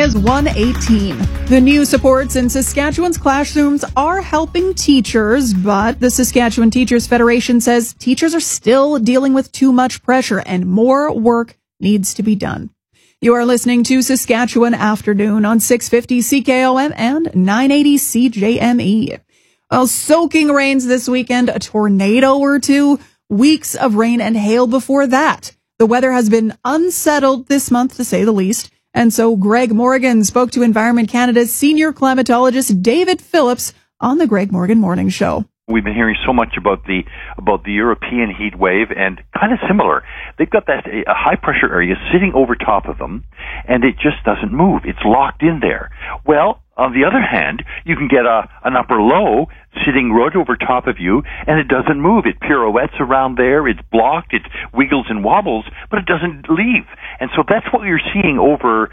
is 118. The new supports in Saskatchewan's classrooms are helping teachers, but the Saskatchewan Teachers Federation says teachers are still dealing with too much pressure and more work needs to be done. You are listening to Saskatchewan Afternoon on 650 CKOM and 980 CJME. Well, soaking rains this weekend, a tornado or two, weeks of rain and hail before that. The weather has been unsettled this month, to say the least. And so Greg Morgan spoke to Environment Canada's senior climatologist David Phillips on the Greg Morgan Morning Show. We've been hearing so much about the European heat wave, and kind of similar. They've got a high pressure area sitting over top of them, and it just doesn't move. It's locked in there. Well, on the other hand, you can get an upper low sitting right over top of you, and it doesn't move. It pirouettes around there. It's blocked. It wiggles and wobbles, but it doesn't leave. And so that's what you're seeing over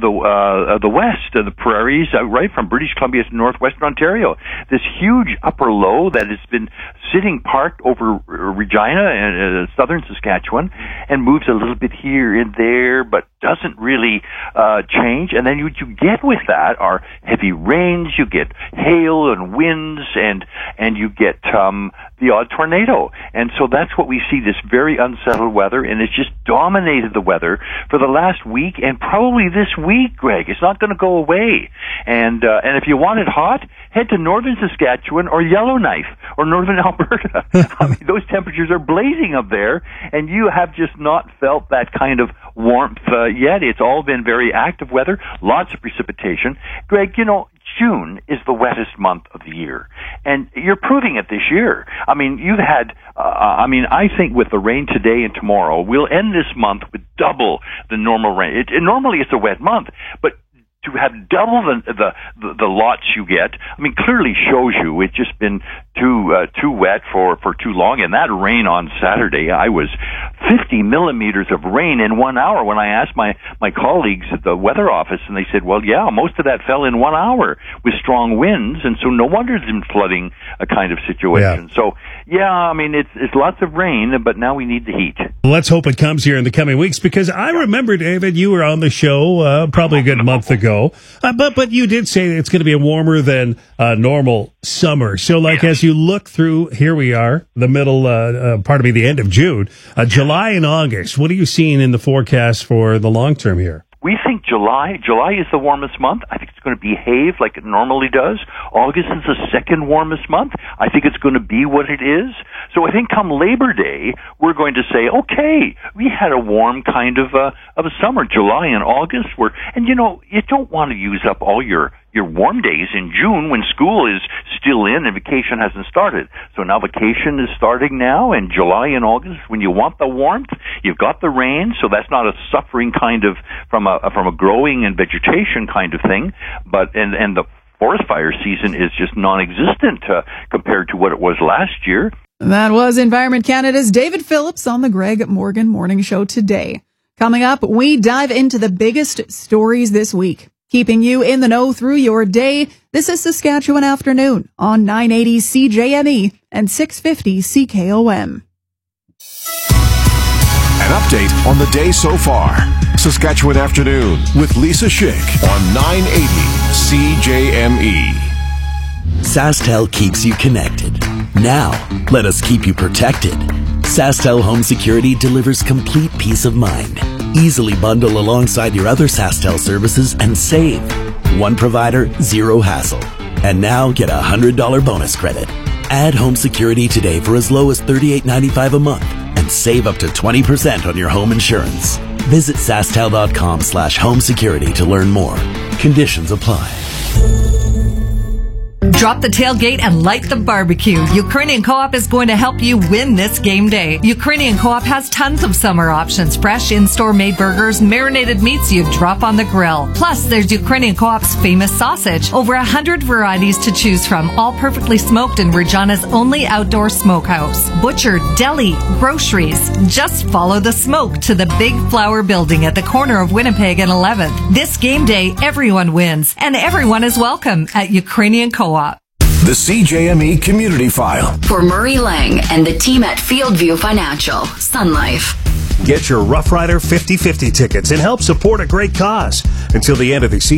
the west, the prairies, right from British Columbia to northwestern Ontario. This huge upper low that has been sitting parked over Regina and southern Saskatchewan, and moves a little bit here and there, but doesn't really change. And then what you get with that are heavy rains. You get hail and winds, and you get the odd tornado. And so that's what we see, this very unsettled weather, and it's just dominated the weather for the last week and probably this week, Greg. It's not going to go away. And if you want it hot, head to northern Saskatchewan or Yellowknife or northern Alberta. I mean, those temperatures are blazing up there, and you have just not felt that kind of warmth yet. It's all been very active weather, lots of precipitation. Greg, you know, June is the wettest month of the year, and you're proving it this year. I mean, you've had, I think with the rain today and tomorrow, we'll end this month with double the normal rain. Normally it's a wet month, but to have double the lots you get, I mean, clearly shows you it's just been too wet for too long. And that rain on Saturday, I was 50 millimeters of rain in 1 hour when I asked my colleagues at the weather office, and they said, well, yeah, most of that fell in 1 hour with strong winds, and so no wonder it's been flooding a kind of situation. Yeah. So, yeah, I mean, it's lots of rain, but now we need the heat. Let's hope it comes here in the coming weeks, because I remember, David, you were on the show probably a good month ago. But you did say it's going to be a warmer than normal summer. So, as you look through, here we are, the middle, the end of June, July and August. What are you seeing in the forecast for the long term here? We think July is the warmest month. I think it's going to behave like it normally does. August is the second warmest month. I think it's going to be what it is. So I think come Labor Day, we're going to say, okay, we had a warm kind of a summer. July and August were, and you know, you don't want to use up all your warm days in June when school is still in and vacation hasn't started. So now vacation is starting now, and July and August, when you want the warmth, you've got the rain, so that's not a suffering kind of from a growing and vegetation kind of thing, but and the forest fire season is just non-existent compared to what it was last year. That was Environment Canada's David Phillips on the Greg Morgan Morning Show today. Coming up, we dive into the biggest stories this week, keeping you in the know through your day. This is Saskatchewan Afternoon on 980 CJME and 650 CKOM. An update on the day so far. Saskatchewan Afternoon with Lisa Schick on 980 CJME. SaskTel keeps you connected. Now, let us keep you protected. SaskTel Home Security delivers complete peace of mind. Easily bundle alongside your other SaskTel services and save. One provider, zero hassle. And now get a $100 bonus credit. Add home security today for as low as $38.95 a month and save up to 20% on your home insurance. Visit SaskTel.com/home security to learn more. Conditions apply. Drop the tailgate and light the barbecue. Ukrainian Co-op is going to help you win this game day. Ukrainian Co-op has tons of summer options. Fresh in-store made burgers, marinated meats you drop on the grill. Plus, there's Ukrainian Co-op's famous sausage. Over 100 varieties to choose from, all perfectly smoked in Regina's only outdoor smokehouse. Butcher, deli, groceries. Just follow the smoke to the Big Flower Building at the corner of Winnipeg and 11th. This game day, everyone wins, and everyone is welcome at Ukrainian Co-op. The CJME Community File. For Murray Lang and the team at Fieldview Financial, Sun Life. Get your Rough Rider 50/50 tickets and help support a great cause. Until the end of the season,